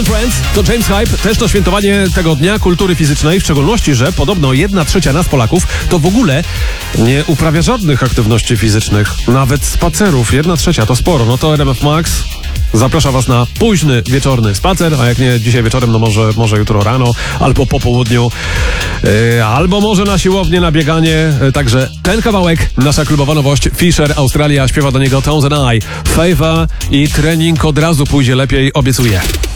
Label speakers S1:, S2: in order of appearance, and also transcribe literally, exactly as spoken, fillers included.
S1: and Friends to James Hype, też to świętowanie tego Dnia Kultury Fizycznej, w szczególności, że podobno jedna trzecia nas Polaków to w ogóle nie uprawia żadnych aktywności fizycznych, nawet spacerów. Jedna trzecia to sporo, no to R M F Max zaprasza was na późny, wieczorny spacer, a jak nie dzisiaj wieczorem, no może, może jutro rano, albo po południu, yy, albo może na siłownię, na bieganie. Yy, także ten kawałek, nasza klubowa nowość, Fisher, Australia, śpiewa do niego Tones and I. Favor i trening od razu pójdzie lepiej, obiecuję.